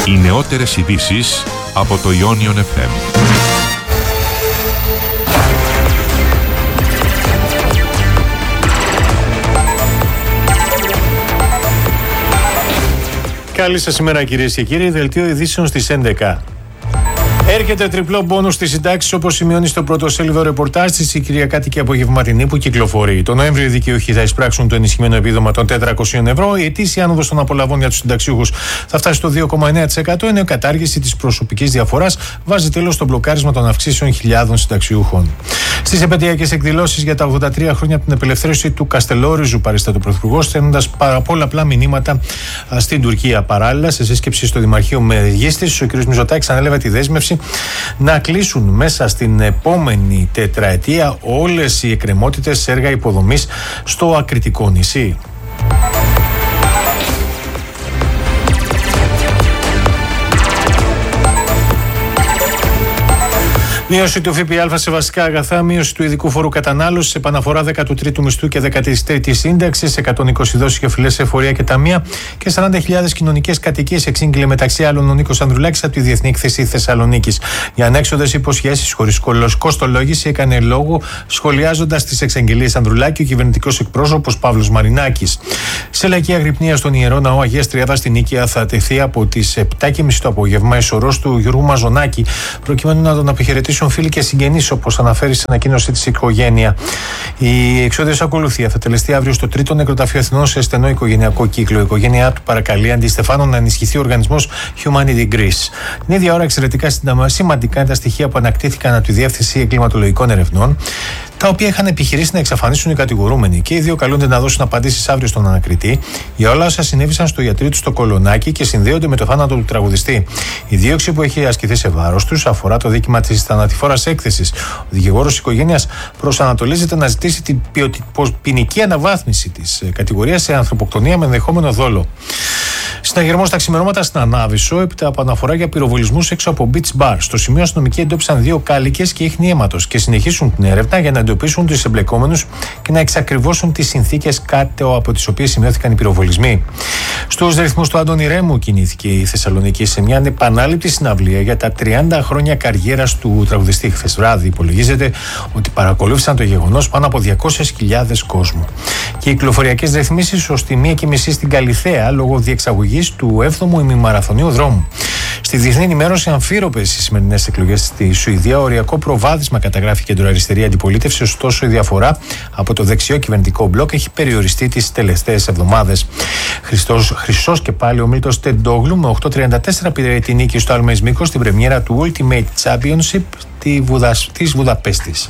Οι νεότερες ειδήσεις από το Ionion FM. Καλή σας ημέρα κυρίες και κύριοι, δελτίο ειδήσεων στις 11. Έρχεται τριπλό μπόνους στις συντάξεις, όπως σημειώνει στο πρωτοσέλιδο ρεπορτάζ της η Κυριακάτικη Απογευματινή που κυκλοφορεί. Το Νοέμβριο οι δικαιούχοι θα εισπράξουν το ενισχυμένο επίδομα των 400 ευρώ. Η ετήσια άνοδος των απολαβών για τους συνταξιούχους θα φτάσει στο 2,9%, ενώ η κατάργηση της προσωπικής διαφοράς βάζει τέλος στο μπλοκάρισμα των αυξήσεων χιλιάδων συνταξιούχων. Στις επαιτειακές εκδηλώσεις για τα 83 χρόνια από την απελευθέρωση του Καστελόριζου, παρίστατο ο Πρωθυπουργός, στέλνοντας πολλαπλά μηνύματα στην Τουρκία. Παράλληλα, σε σύσκεψη στο Δημαρχείο Μεγίστης, ο κ. Μητσοτάκης ανέλαβε τη δέσμευση να κλείσουν μέσα στην επόμενη τετραετία όλες οι εκκρεμότητες σε έργα υποδομής στο Ακριτικό νησί. Μείωση του ΦΠΑ σε βασικά αγαθά, μείωση του ειδικού φόρου κατανάλωσης, επαναφορά 13ου μισθού και 13η σύνταξης, 120 δόσεις για οφειλές σε εφορία και ταμεία και 40.000 κοινωνικές κατοικίες, εξήγηλε μεταξύ άλλων ο Νίκος Ανδρουλάκης από τη Διεθνή Έκθεση Θεσσαλονίκης. Για ανέξοδες υποσχέσεις χωρίς κοστολόγηση έκανε λόγο, σχολιάζοντας τις εξαγγελίες Ανδρουλάκη, ο κυβερνητικός εκπρόσωπος Παύλος Μαρινάκης. Σε λαϊκή αγρυπνία στον Ιερό Ναό Αγίας Τριάδας στην Νίκαια θα τεθεί από τις 7.30 το απόγευμα η σωρός του Γιώργου Μαζονάκη, προκειμένου να τον αποχαιρετήσουν φίλοι και συγγενείς, όπως αναφέρει στην ανακοίνωσή της οικογένεια. Η εξόδιος ακολουθία θα τελεστεί αύριο στο τρίτο νεκροταφείο Αθηνών σε στενό οικογενειακό κύκλο. Η οικογένειά του παρακαλεί αντί Στεφάνων να ενισχυθεί ο οργανισμός Humanity Greece. Την ίδια ώρα, εξαιρετικά σημαντικά είναι τα στοιχεία που ανακτήθηκαν από τη Διεύθυνση Εγκληματολογικών Ερευνών, τα οποία είχαν επιχειρήσει να εξαφανίσουν οι κατηγορούμενοι. Και οι δύο καλούνται να δώσουν απαντήσεις αύριο στον ανακριτή για όλα όσα συνέβησαν στο ιατρείο του στο Κολονάκι και συνδέονται με το θάνατο του τραγουδιστή. Η δίωξη που έχει ασκηθεί σε βάρος τους αφορά το δίκημα της θανατηφόρας έκθεσης. Ο δικηγόρος της οικογένειας προσανατολίζεται να ζητήσει την ποινική αναβάθμιση της κατηγορίας σε ανθρωποκτονία με ενδεχόμενο δόλο. Συναγερμός τα ξημερώματα στην Ανάβησο, έπειτα από αναφορά για πυροβολισμούς έξω από beach bar. Στο σημείο αστυνομικοί εντόπισαν 2 κάλικες και ίχνη αίματος και συνεχίσουν την έρευνα για να εντοπίσουν τους εμπλεκόμενους και να εξακριβώσουν τις συνθήκες κάτω από τις οποίες σημειώθηκαν οι πυροβολισμοί. Στους ρυθμούς του Άντωνη Ρέμου κινήθηκε η Θεσσαλονίκη σε μια ανεπανάληπτη συναυλία για τα 30 χρόνια καριέρας του τραγουδιστή. Χθες βράδυ υπολογίζεται ότι παρακολούθησαν το γεγονός πάνω από 200.000 κόσμο. Και οι κυκλοφοριακές ρυθμίσεις ως τη 1:30 στην Καλιθέα λόγω διεξαγωγής του 7ου ημιμαραθωνίου δρόμου. Στη διεθνή ενημέρωση αμφίροπες στις σημερινές εκλογές στη Σουηδία, οριακό προβάδισμα καταγράφει κεντροαριστερή αντιπολίτευση, ωστόσο η διαφορά από το δεξιό κυβερνητικό μπλοκ έχει περιοριστεί τις τελευταίες εβδομάδες. Χρυσός και πάλι ο Μίλτος Τεντόγλου με 8.34 πήρε τη νίκη στο Άλμες Μήκος στην πρεμιέρα του Ultimate Championship της Βουδαπέστης.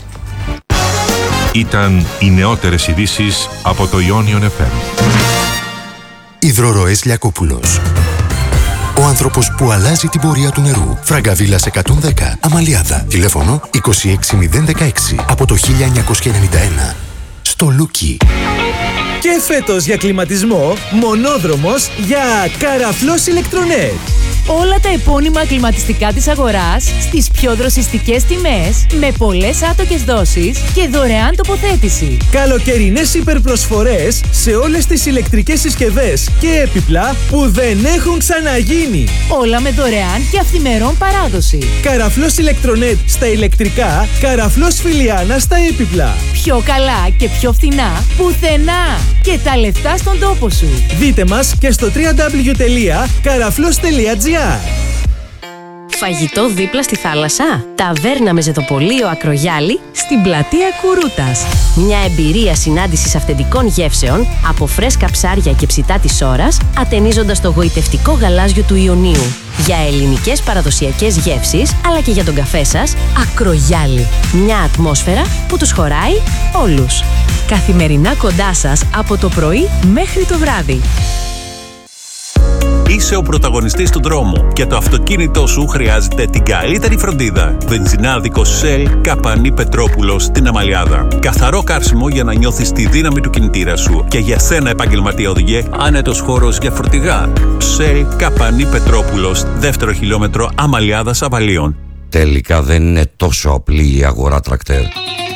Ήταν οι νεότερες ειδήσεις από το Ionion FM. Υδροροές Λιακόπουλος. Ο άνθρωπος που αλλάζει την πορεία του νερού. Φραγκαβίλας 110, Αμαλιάδα. Τηλέφωνο 26016 από το 1991. Στο Λούκι. Και φέτος για κλιματισμό, μονόδρομος για Καραφλός Ηλεκτρονέτ. Όλα τα επώνυμα κλιματιστικά της αγοράς στις πιο δροσιστικές τιμές, με πολλές άτοκες δόσεις και δωρεάν τοποθέτηση. Καλοκαιρινές υπερπροσφορές σε όλες τις ηλεκτρικές συσκευές και έπιπλα που δεν έχουν ξαναγίνει. Όλα με δωρεάν και αυθημερών παράδοση. Καραφλός Ηλεκτρονέτ στα ηλεκτρικά, Καραφλός Φιλιάνα στα έπιπλα. Πιο καλά και πιο φθηνά πουθενά. Και τα λεφτά στον τόπο σου. Δείτε μας και στο www.karaflos.gr. Φαγητό δίπλα στη θάλασσα. Ταβέρνα με ζετοπολείο Ακρογιάλη στην πλατεία Κουρούτας. Μια εμπειρία συνάντησης αυθεντικών γεύσεων από φρέσκα ψάρια και ψητά της ώρας, ατενίζοντας το γοητευτικό γαλάζιο του Ιωνίου. Για ελληνικές παραδοσιακές γεύσεις, αλλά και για τον καφέ σας, Ακρογιάλη. Μια ατμόσφαιρα που τους χωράει όλους. Καθημερινά κοντά σας από το πρωί μέχρι το βράδυ. Είσαι ο πρωταγωνιστής του δρόμου και το αυτοκίνητό σου χρειάζεται την καλύτερη φροντίδα. Βενζινάδικος Shell Καπανή Πετρόπουλος στην Αμαλιάδα. Καθαρό καύσιμο για να νιώθεις τη δύναμη του κινητήρα σου. Και για σένα, επαγγελματία οδηγέ, άνετος χώρος για φορτηγά. Shell Καπανή Πετρόπουλος, 2ο χιλιόμετρο Αμαλιάδας Αβαλίων. Τελικά δεν είναι τόσο απλή η αγορά τρακτέρ.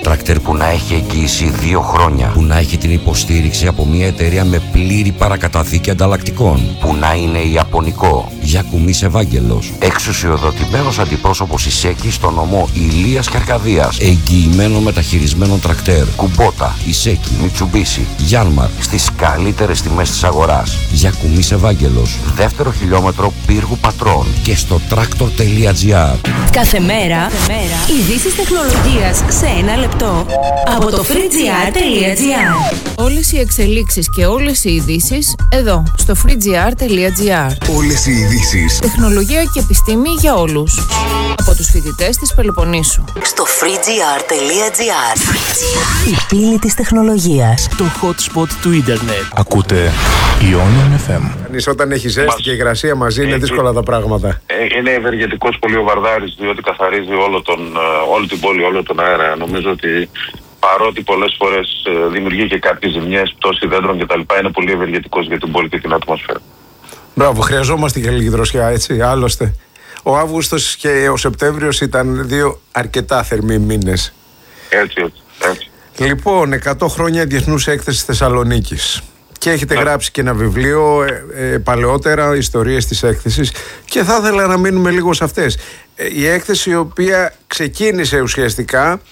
τρακτέρ που να έχει εγγύηση 2 χρόνια, που να έχει την υποστήριξη από μια εταιρεία με πλήρη παρακαταθήκη ανταλλακτικών, που να είναι ιαπωνικό. Γιακουμής Ευάγγελος, εξουσιοδοτημένος αντιπρόσωπος Ισέκη στο νομό Ηλίας και Αρκαδίας, εγγυημένο μεταχειρισμένο τρακτέρ. Κουμπότα, Ισέκη, Μιτσουμπίσι, Γιάνμαρ, στις καλύτερες τιμές της αγοράς. Γιακουμής Ευάγγελος, δεύτερο χιλιόμετρο Πύργου Πατρών και στο tractor.gr. Κάθε μέρα ειδήσεις τεχνολογίας σε 1 λεπτό από το freegr.gr. Όλες οι εξελίξεις και όλες οι ειδήσεις εδώ στο freegr.gr. Όλες οι ειδήσεις. Τεχνολογία και επιστήμη για όλους. Από τους φοιτητές της Πελοποννήσου. Στο freegr.gr. Η πύλη της τεχνολογίας. Το hot spot του ίντερνετ. Ακούτε Ionion FM. Όταν έχει ζέστη και υγρασία μαζί είναι δύσκολα τα πράγματα. Είναι ευεργετικός πολύ ο Βαρδάρης, διότι καθαρίζει όλη την πόλη, όλο τον αέρα. Νομίζω ότι παρότι πολλές φορές δημιουργεί και κάποιες ζημιές, πτώση δέντρων κτλ., είναι πολύ ευεργετικός για την πόλη και την ατμόσφαιρα. Μπράβο, χρειαζόμαστε και λίγη δροσιά, έτσι. Άλλωστε, ο Αύγουστος και ο Σεπτέμβριος ήταν 2 αρκετά θερμοί μήνες. Έτσι. Λοιπόν, 100 χρόνια Διεθνούς Έκθεσης Θεσσαλονίκης. Και έχετε γράψει και ένα βιβλίο παλαιότερα, ιστορίες της έκθεσης, και θα ήθελα να μείνουμε λίγο σε αυτές. Η έκθεση, η οποία ξεκίνησε ουσιαστικά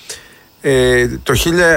το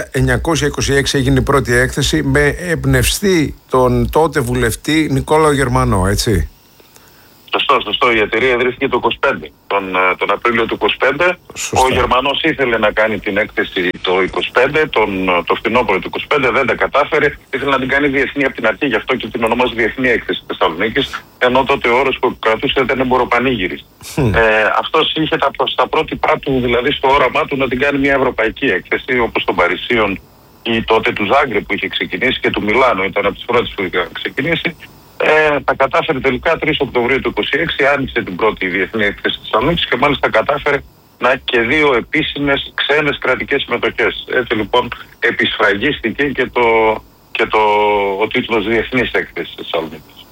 1926, έγινε η πρώτη έκθεση με εμπνευστή τον τότε βουλευτή Νικόλαο Γερμανό, έτσι. Σωστό. Η εταιρεία ιδρύθηκε το 25. Τον Απρίλιο του 25. Σωστά. Ο Γερμανός ήθελε να κάνει την έκθεση το 25, το φθινόπωρο του 25, δεν τα κατάφερε. Ήθελε να την κάνει διεθνή από την αρχή, γι' αυτό και την ονομάζει Διεθνή Έκθεση Θεσσαλονίκης, ενώ τότε ο όρος που κρατούσε ήταν εμποροπανήγυρης. Αυτός είχε στα πρότυπά του, δηλαδή στο όραμά του, να την κάνει μια ευρωπαϊκή έκθεση, όπως των Παρισίων ή τότε του Ζάγκρεπ που είχε ξεκινήσει και του Μιλάνου, ήταν από τις πρώτες που είχε ξεκινήσει. Τα κατάφερε τελικά 3 Οκτωβρίου του 26, άνοιξε την πρώτη Διεθνή Έκθεση της Θεσσαλονίκης και μάλιστα κατάφερε να έχει και 2 επίσημες ξένες κρατικές συμμετοχές. Έτσι λοιπόν επισφραγίστηκε και ο τίτλος Διεθνής Έκθεσης της Θεσσαλονίκης.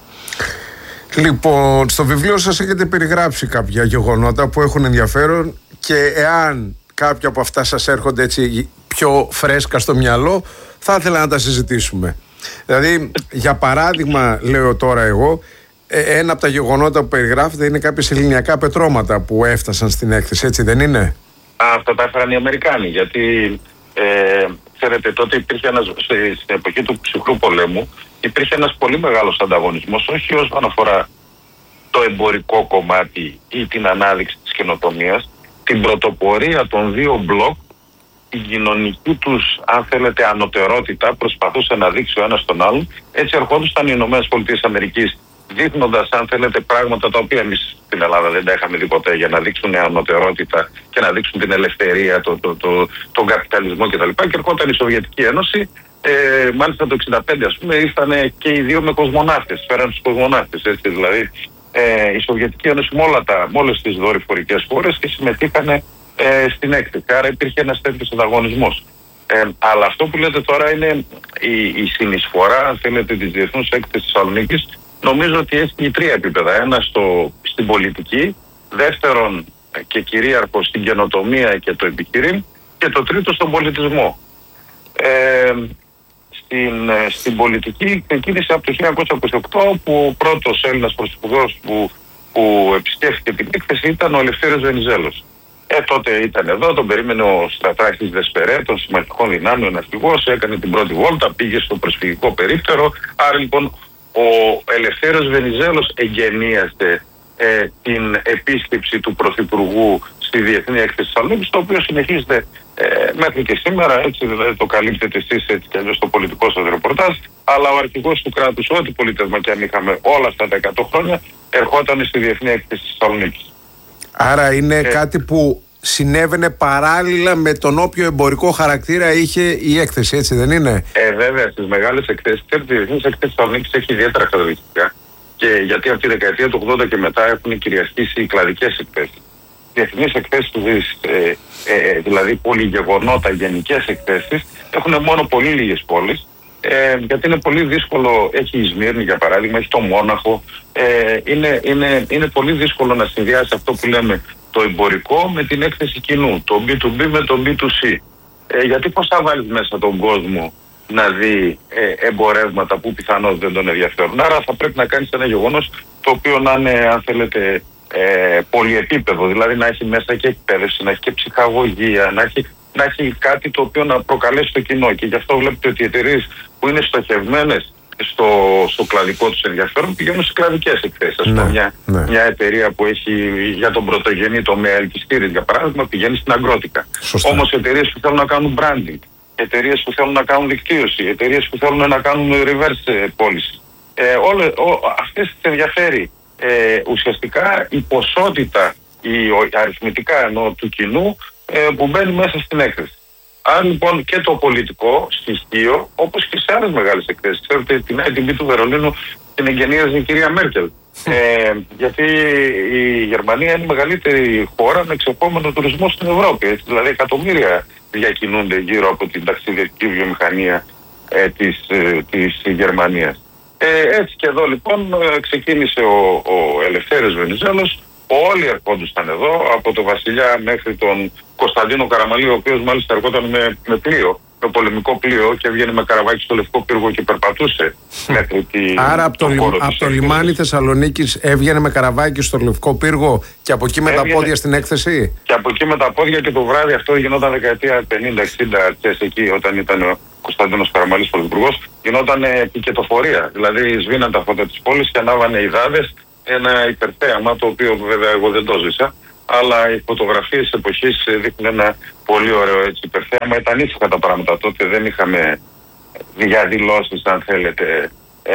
Λοιπόν, στο βιβλίο σας έχετε περιγράψει κάποια γεγονότα που έχουν ενδιαφέρον, και εάν κάποια από αυτά σας έρχονται έτσι πιο φρέσκα στο μυαλό, θα ήθελα να τα συζητήσουμε. Δηλαδή, για παράδειγμα, λέω τώρα εγώ, ένα από τα γεγονότα που περιγράφεται είναι κάποιες ελληνιακά πετρώματα που έφτασαν στην έκθεση, έτσι δεν είναι? Αυτά τα έφεραν οι Αμερικάνοι, γιατί ξέρετε, τότε υπήρχε στην εποχή του ψυχρού πολέμου, υπήρχε ένας πολύ μεγάλος ανταγωνισμός, όχι όσον αφορά το εμπορικό κομμάτι ή την ανάδειξη της καινοτομίας, την πρωτοπορία των 2 μπλοκ, την κοινωνική τους, αν θέλετε, ανωτερότητα προσπαθούσε να δείξει ο ένας τον άλλον. Έτσι ερχόντουσαν οι ΗΠΑ δείχνοντας, αν θέλετε, πράγματα τα οποία εμείς στην Ελλάδα δεν τα είχαμε δει ποτέ, για να δείξουν ανωτερότητα και να δείξουν την ελευθερία, τον καπιταλισμό κτλ. Και ερχόταν η Σοβιετική Ένωση, μάλιστα το 1965 ας πούμε, ήρθαν και οι 2 με κοσμοναύτες, φέραν τους κοσμοναύτες, έτσι δηλαδή. Η Σοβιετική Ένωση με όλες τις δορυφορικές χώρες και συμμετείχαν στην έκθεση. Άρα υπήρχε ένας τέτοιος ανταγωνισμός. Αλλά αυτό που λέτε τώρα είναι η συνεισφορά, αν θέλετε, της Διεθνούς Έκθεσης Θεσσαλονίκης. Νομίζω ότι έχει 3 επίπεδα. Ένα στην πολιτική, δεύτερον και κυρίαρχο στην καινοτομία και το επιχειρήν, και το τρίτο στον πολιτισμό. Στην πολιτική ξεκίνησε από το 1928, που ο πρώτος Έλληνας πρωθυπουργός που επισκέφθηκε την έκθεση ήταν ο Ελευθέριος Βενιζέλος. Τότε ήταν εδώ, τον περίμενε ο στρατάρχης Δεσπερέ των συμμαχικών δυνάμεων αρχηγός, έκανε την πρώτη βόλτα, πήγε στο προσφυγικό περίπτερο. Άρα λοιπόν ο Ελευθέριος Βενιζέλος εγκαινίασε την επίσκεψη του Πρωθυπουργού στη Διεθνή Έκθεση Θεσσαλονίκης, το οποίο συνεχίζεται μέχρι και σήμερα, έτσι δηλαδή το καλύπτετε εσείς έτσι και αλλιώς στο πολιτικό σας ρεπορτάζ, αλλά ο αρχηγός του κράτους, ό,τι πολίτευμα και αν είχαμε όλα αυτά τα 100 χρόνια, ερχόταν στη Διεθνή Έκθεση Θεσσαλονίκης. Άρα είναι κάτι που συνέβαινε παράλληλα με τον όποιο εμπορικό χαρακτήρα είχε η έκθεση, έτσι δεν είναι? Βέβαια, στις μεγάλες εκθέσεις, η Διεθνής Έκθεση Θεσσαλονίκης έχει ιδιαίτερα χαρακτηριστικά, και γιατί από τη δεκαετία του 80 και μετά έχουν κυριαρχήσει οι κλαδικές εκθέσεις. Διεθνείς εκθέσεις, δηλαδή πολυγεγονότα, γενικές εκθέσεις, έχουν μόνο πολύ λίγες πόλεις, γιατί είναι πολύ δύσκολο. Έχει η Σμύρνη για παράδειγμα, έχει το Μόναχο. Είναι πολύ δύσκολο να συνδυάσει αυτό που λέμε το εμπορικό με την έκθεση κοινού, το B2B με το B2C. Γιατί πώς θα βάλεις μέσα τον κόσμο να δει εμπορεύματα που πιθανώς δεν τον ενδιαφέρουν? Άρα θα πρέπει να κάνεις ένα γεγονός το οποίο να είναι, αν θέλετε, πολυεπίπεδο, δηλαδή να έχει μέσα και εκπαίδευση, να έχει και ψυχαγωγία, να έχει κάτι το οποίο να προκαλέσει το κοινό. Και γι' αυτό βλέπετε ότι οι εταιρείες που είναι στοχευμένες στο κλαδικό τους ενδιαφέρον πηγαίνουν σε κλαδικές εκθέσεις. Μια εταιρεία που έχει για τον πρωτογενή τομέα ελκυστήρες, για παράδειγμα, πηγαίνει στην αγκρότικα. Όμως εταιρείες που θέλουν να κάνουν branding, εταιρείες που θέλουν να κάνουν δικτύωση, εταιρείες που θέλουν να κάνουν reverse policy, αυτές τις ενδιαφέρει ουσιαστικά η ποσότητα, αριθμητικά εννοώ, του κοινού που μπαίνει μέσα στην έκθεση. Άρα λοιπόν και το πολιτικό στοιχείο, όπως και σε άλλες μεγάλες εκθέσεις. Ξέρετε, την ITB του Βερολίνου την εγγενίαζε η κυρία Μέρκελ. Γιατί η Γερμανία είναι η μεγαλύτερη χώρα με εξερχόμενο τουρισμό στην Ευρώπη. Έτσι, δηλαδή εκατομμύρια διακινούνται γύρω από την ταξιδιωτική βιομηχανία της Γερμανίας. Έτσι και εδώ λοιπόν ξεκίνησε ο Ελευθέριος Βενιζέλος. Όλοι ερχόντουσαν εδώ, από τον Βασιλιά μέχρι τον Κωνσταντίνο Καραμαλή, ο οποίος μάλιστα ερχόταν με πλοίο, με πολεμικό πλοίο, και έβγαινε με καραβάκι στο Λευκό Πύργο και περπατούσε μέχρι Άρα από το λιμάνι Θεσσαλονίκης έβγαινε με καραβάκι στο Λευκό Πύργο και από εκεί με τα πόδια στην έκθεση. Και από εκεί με τα πόδια, και το βράδυ αυτό γινόταν δεκαετία 50-60, εκεί όταν ήταν ο Κωνσταντίνος Καραμαλής πρωθυπουργός, γινόταν πικετοφορία. Δηλαδή σβήναν τα φώτα της πόλης και ανάβανε ειδάδες. Ένα υπερθέαμα, το οποίο βέβαια εγώ δεν το ζήσα, αλλά οι φωτογραφίες της εποχής δείχνουν ένα πολύ ωραίο υπερθέαμα. Ήταν ήσυχα τα πράγματα τότε, δεν είχαμε διαδηλώσεις, αν θέλετε,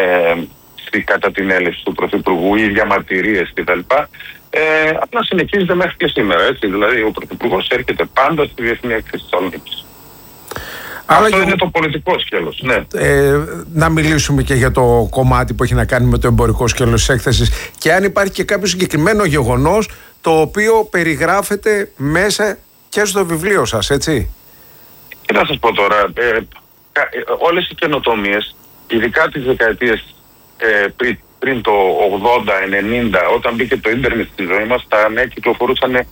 κατά την έλευση του Πρωθυπουργού ή διαμαρτυρίες κτλ. Απλά συνεχίζεται μέχρι και σήμερα, έτσι. Δηλαδή ο Πρωθυπουργός έρχεται πάντα στη Διεθνή Έκθεση της Θεσσαλονίκης. Αυτό είναι το πολιτικό σκέλος, ναι. Να μιλήσουμε και για το κομμάτι που έχει να κάνει με το εμπορικό σκέλος της έκθεσης, και αν υπάρχει και κάποιο συγκεκριμένο γεγονός το οποίο περιγράφεται μέσα και στο βιβλίο σας, έτσι. Τι να σας πω τώρα, όλες οι καινοτομίες, ειδικά τις δεκαετίες πριν το 80-90, όταν μπήκε το ίντερνετ στη ζωή μας, τα νέα κυκλοφορούσαν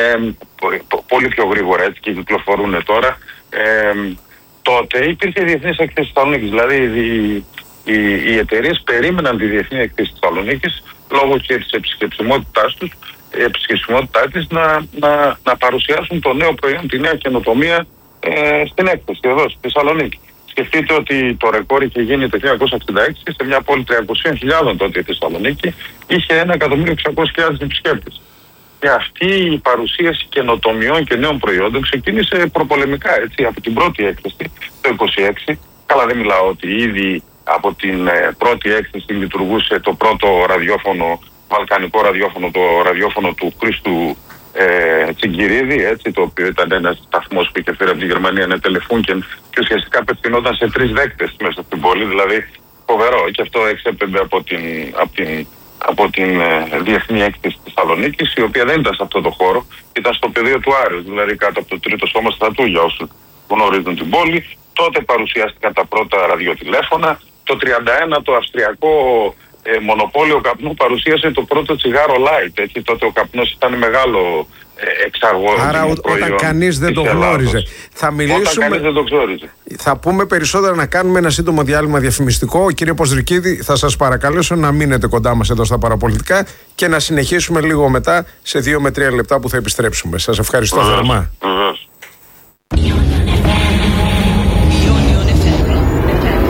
πολύ πιο γρήγορα, έτσι, και κυκλοφορούν τώρα. Τότε υπήρχε η Διεθνής Έκθεση της Θεσσαλονίκης. Δηλαδή οι εταιρείες περίμεναν τη Διεθνή Έκθεση της Θεσσαλονίκης λόγω και της επισκεψιμότητάς της να παρουσιάσουν το νέο προϊόν, τη νέα καινοτομία στην έκθεση εδώ στη Θεσσαλονίκη. Σκεφτείτε ότι το ρεκόρ είχε γίνει το 1966 σε μια πόλη 300.000 τότε η Θεσσαλονίκη, είχε 1.600.000 επισκέπτες. Και αυτή η παρουσίαση καινοτομιών και νέων προϊόντων ξεκίνησε προπολεμικά, έτσι, από την πρώτη έκθεση το 1926. Καλά, δεν μιλάω ότι ήδη από την πρώτη έκθεση λειτουργούσε το πρώτο ραδιόφωνο, βαλκανικό ραδιόφωνο, το ραδιόφωνο του Χρήστου Τσιγκυρίδη, έτσι, το οποίο ήταν ένας σταθμός που είχε φέρει από τη Γερμανία ένα τελεφούνκεν και ουσιαστικά απευθυνόταν σε 3 δέκτες μέσα στην πόλη, δηλαδή φοβερό. Και αυτό εξέπεμπε από την Διεθνή Έκθεση της Θεσσαλονίκης, η οποία δεν ήταν σε αυτό το χώρο, ήταν στο πεδίο του Άρεως, δηλαδή κάτω από το 3ο σώμα στρατού, για όσους γνωρίζουν την πόλη. Τότε παρουσιάστηκαν τα πρώτα ραδιοτηλέφωνα. Το 1931 το αυστριακό μονοπόλιο καπνού παρουσίασε το πρώτο τσιγάρο light. Έτσι. Τότε ο καπνός ήταν μεγάλο εξαγωγικό. Άρα όταν κανείς δεν το γνώριζε. Όταν κανείς δεν το γνώριζε. Θα πούμε περισσότερα, να κάνουμε ένα σύντομο διάλειμμα διαφημιστικό. Κύριε Ποστρικίδη, θα σας παρακαλέσω να μείνετε κοντά μας εδώ στα παραπολιτικά και να συνεχίσουμε λίγο μετά σε 2 με 3 λεπτά που θα επιστρέψουμε. Σας ευχαριστώ θερμά.